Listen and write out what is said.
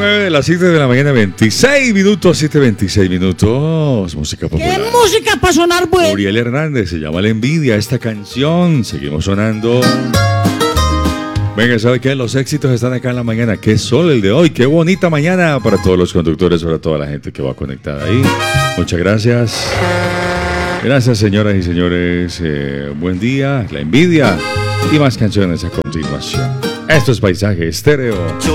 9 de las 7 de la mañana, 26 minutos, 7:26 minutos. Música popular. ¿Qué música para sonar, pues? Uriel Hernández, se llama La Envidia, esta canción. Seguimos sonando. Venga, ¿sabe qué? Los éxitos están acá en la mañana. Qué sol el de hoy, qué bonita mañana para todos los conductores, para toda la gente que va conectada ahí. Muchas gracias. Gracias, señoras y señores. Buen día, La Envidia y más canciones a continuación. Esto es Paisaje Estéreo.